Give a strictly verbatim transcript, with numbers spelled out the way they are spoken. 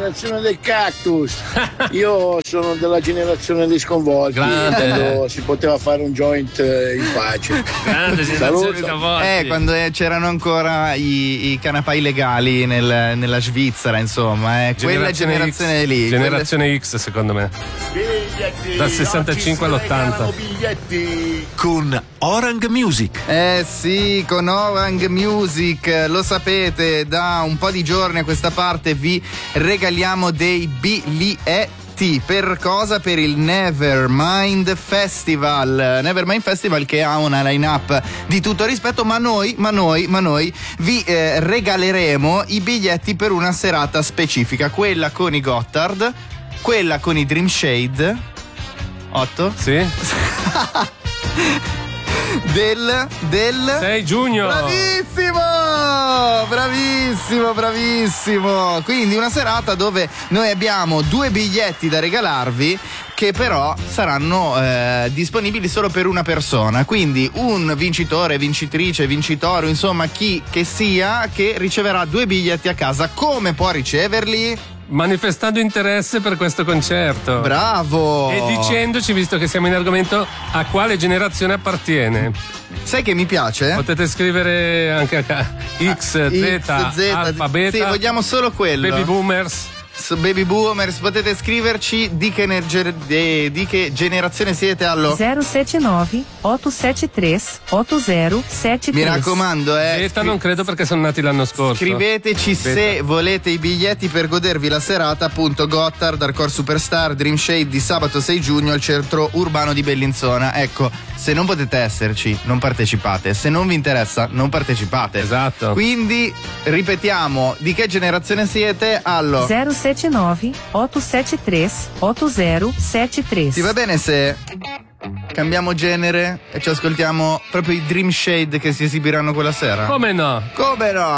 generazione del cactus. Io sono della generazione dei sconvolti, Grande. quando si poteva fare un joint eh, in pace. Grande generazione Saluto. dei sconvolti. Eh, quando eh, c'erano ancora i, i canapai legali nel- nella Svizzera, insomma, eh. Quella generazione X, lì. Generazione X, secondo me. Biglietti, Dal sessantacinque oggi si all'ottanta. regalano biglietti. Con Orang Music. Eh sì, con Orang Music, lo sapete, da un po' di giorni a questa parte vi regaliamo dei biglietti. Per cosa? Per il Nevermind Festival. Nevermind Festival che ha una line-up di tutto rispetto, ma noi, ma noi, ma noi vi eh, regaleremo i biglietti per una serata specifica, quella con i Gotthard, quella con i Dream Shade. Otto? Sì? Del del sei giugno. Bravissimo! Bravissimo, bravissimo. Quindi una serata dove noi abbiamo due biglietti da regalarvi che però saranno eh, disponibili solo per una persona. Quindi un vincitore, vincitrice, vincitore, insomma chi che sia, che riceverà due biglietti a casa. Come può riceverli? Manifestando interesse per questo concerto. Bravo! E dicendoci, visto che siamo in argomento, a quale generazione appartiene. Sai che mi piace? Potete scrivere anche a X, Z, X, Z, Alfa, Beta. Sì, vogliamo solo quello. Baby Boomers. So, baby boomers, potete scriverci di che, energe- di, di che generazione siete allo zero sette nove otto sette tre otto zero sette tre. mi raccomando, eh. Beta scri- non credo perché sono nati l'anno scorso. Scriveteci Beta. se volete i biglietti per godervi la serata, appunto Gotthard, Hardcore Superstar, Dream Shade di sabato sei giugno al centro urbano di Bellinzona. Ecco, se non potete esserci, non partecipate. Se non vi interessa, non partecipate. Esatto. Quindi ripetiamo, di che generazione siete allo zero sette nove otto sette tre otto zero sette tre. Ti va bene se cambiamo genere e ci ascoltiamo proprio i Dream Shade che si esibiranno quella sera? Come no? Come no?